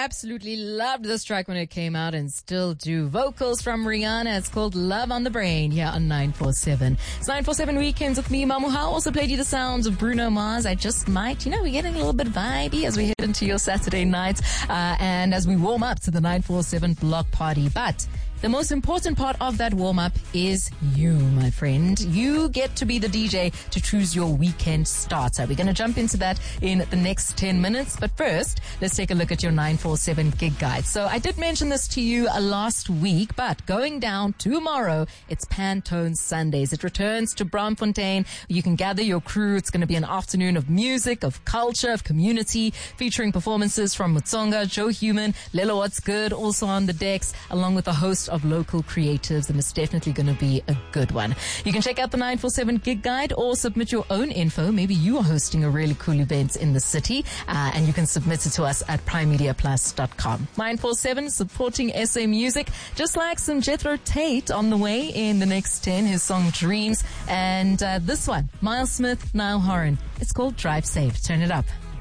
absolutely loved this track when it came out and still do. Vocals from Rihanna. It's called Love on the Brain here on 947. It's 947 Weekends with me, Mamuha. Also played you the sounds of Bruno Mars. I just might, we're getting a little bit vibey as we head into your Saturday nights and as we warm up to the 947 block party. But the most important part of that warm-up is you, my friend. You get to be the DJ to choose your weekend starter. We're going to jump into that in the next 10 minutes. But first, let's take a look at your 947 gig guide. So I did mention this to you last week, but going down tomorrow, it's Pantone Sundays. It returns to Braamfontein. You can gather your crew. It's going to be an afternoon of music, of culture, of community, featuring performances from Mutsonga, Joe Human, Lelo What's Good, also on the decks, along with a host of local creatives, and it's definitely going to be a good one. You can check out the 947 gig guide or submit your own info. Maybe you are hosting a really cool event in the city, and you can submit it to us at primemediaplus.com. 947 supporting SA music, just like some Jethro Tate on the way in the next 10, his song Dreams, and this one, Miles Smith, Niall Horan. It's called Drive Safe. Turn it up.